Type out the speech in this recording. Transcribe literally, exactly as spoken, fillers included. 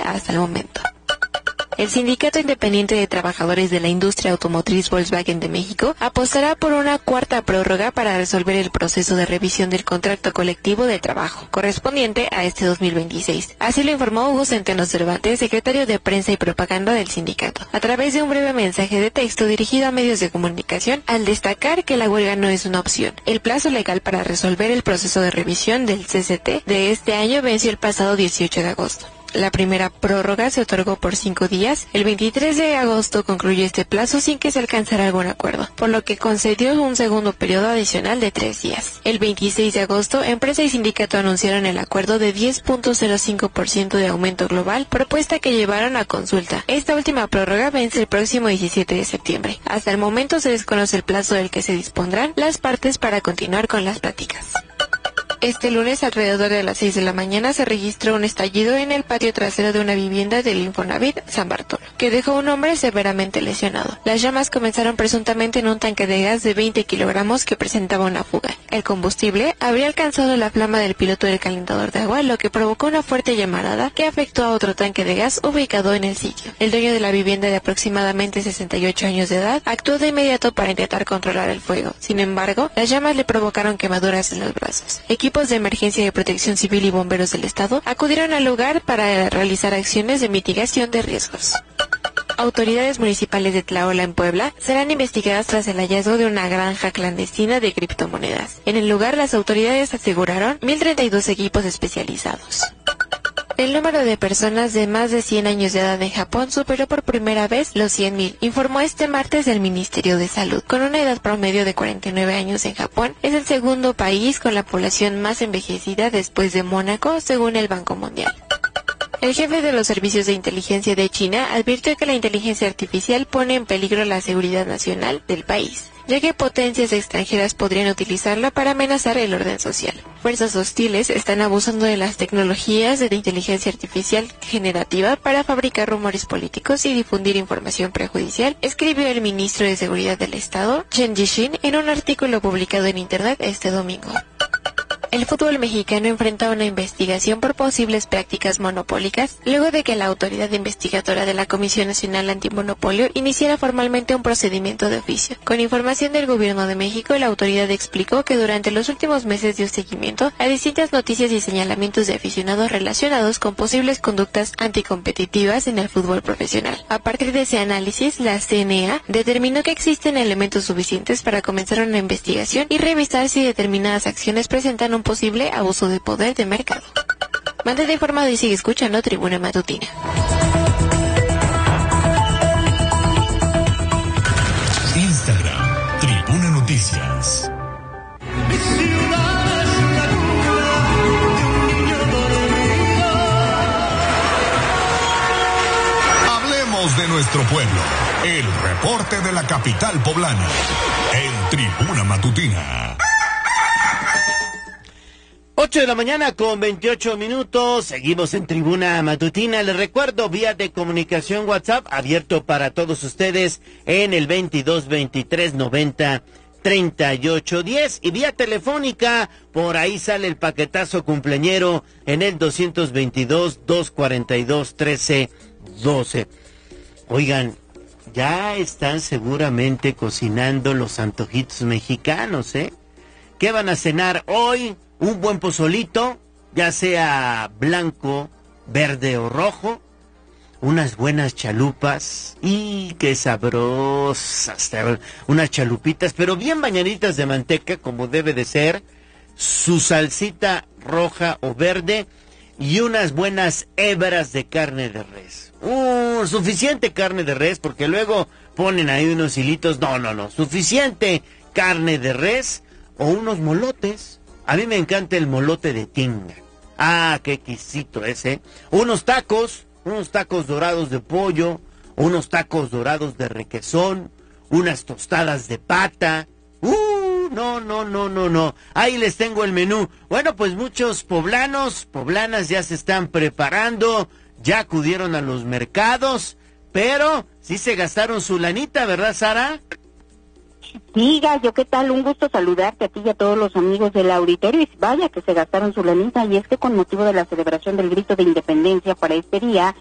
hasta el momento. El Sindicato Independiente de Trabajadores de la Industria Automotriz Volkswagen de México apostará por una cuarta prórroga para resolver el proceso de revisión del contrato colectivo de trabajo, correspondiente a este dos mil veintiséis. Así lo informó Hugo Centeno Cervantes, secretario de Prensa y Propaganda del sindicato, a través de un breve mensaje de texto dirigido a medios de comunicación, al destacar que la huelga no es una opción. El plazo legal para resolver el proceso de revisión del C C T de este año venció el pasado dieciocho de agosto. La primera prórroga se otorgó por cinco días. El veintitrés de agosto concluyó este plazo sin que se alcanzara algún acuerdo, por lo que concedió un segundo periodo adicional de tres días. El veintiséis de agosto, empresa y sindicato anunciaron el acuerdo de diez punto cero cinco por ciento de aumento global, propuesta que llevaron a consulta. Esta última prórroga vence el próximo diecisiete de septiembre. Hasta el momento se desconoce el plazo del que se dispondrán las partes para continuar con las pláticas. Este lunes, alrededor de las seis de la mañana, se registró un estallido en el patio trasero de una vivienda del Infonavit San Bartolo, que dejó a un hombre severamente lesionado. Las llamas comenzaron presuntamente en un tanque de gas de veinte kilogramos que presentaba una fuga. El combustible habría alcanzado la flama del piloto del calentador de agua, lo que provocó una fuerte llamarada que afectó a otro tanque de gas ubicado en el sitio. El dueño de la vivienda, de aproximadamente sesenta y ocho años de edad, actuó de inmediato para intentar controlar el fuego. Sin embargo, las llamas le provocaron quemaduras en los brazos. Equipos de emergencia de protección civil y bomberos del estado acudieron al lugar para realizar acciones de mitigación de riesgos. Autoridades municipales de Tlaola, en Puebla, serán investigadas tras el hallazgo de una granja clandestina de criptomonedas. En el lugar, las autoridades aseguraron mil treinta y dos equipos especializados. El número de personas de más de cien años de edad en Japón superó por primera vez los cien mil, informó este martes el Ministerio de Salud. Con una edad promedio de cuarenta y nueve años en Japón, es el segundo país con la población más envejecida después de Mónaco, según el Banco Mundial. El jefe de los servicios de inteligencia de China advirtió que la inteligencia artificial pone en peligro la seguridad nacional del país, ya que potencias extranjeras podrían utilizarla para amenazar el orden social. Fuerzas hostiles están abusando de las tecnologías de inteligencia artificial generativa para fabricar rumores políticos y difundir información prejudicial, escribió el ministro de Seguridad del Estado, Chen Jixin, en un artículo publicado en Internet este domingo. El fútbol mexicano enfrenta una investigación por posibles prácticas monopólicas luego de que la autoridad investigadora de la Comisión Nacional Antimonopolio iniciara formalmente un procedimiento de oficio. Con información del Gobierno de México, la autoridad explicó que durante los últimos meses dio seguimiento a distintas noticias y señalamientos de aficionados relacionados con posibles conductas anticompetitivas en el fútbol profesional. A partir de ese análisis, la C N A determinó que existen elementos suficientes para comenzar una investigación y revisar si determinadas acciones presentan un posible abuso de poder de mercado. Mantente informado y sigue escuchando Tribuna Matutina. Instagram, Tribuna Noticias. Hablemos de nuestro pueblo. El reporte de la capital poblana. En Tribuna Matutina. ocho de la mañana con veintiocho minutos, seguimos en Tribuna Matutina. Les recuerdo, vía de comunicación WhatsApp abierto para todos ustedes en el veintidós veintitrés noventa treinta y ocho diez, y vía telefónica, por ahí sale el paquetazo cumpleañero en el doscientos veintidós, doscientos cuarenta y dos, trece doce. Oigan, ya están seguramente cocinando los antojitos mexicanos, ¿eh? ¿Qué van a cenar hoy? Un buen pozolito, ya sea blanco, verde o rojo, unas buenas chalupas, y qué sabrosas, unas chalupitas, pero bien bañaditas de manteca, como debe de ser, su salsita roja o verde, y unas buenas hebras de carne de res. Uh, suficiente carne de res, porque luego ponen ahí unos hilitos, no, no, no, suficiente carne de res, o unos molotes. A mí me encanta el molote de tinga. Ah, qué exquisito ese. Unos tacos, unos tacos dorados de pollo, unos tacos dorados de requesón, unas tostadas de pata. Uh, no, no, no, no, no. Ahí les tengo el menú. Bueno, pues muchos poblanos, poblanas ya se están preparando, ya acudieron a los mercados, pero sí se gastaron su lanita, ¿verdad, Sara? Sí, Gallo, ¿qué tal? Un gusto saludarte a ti y a todos los amigos del auditorio. Y vaya que se gastaron su lanita, y es que con motivo de la celebración del grito de independencia para este día,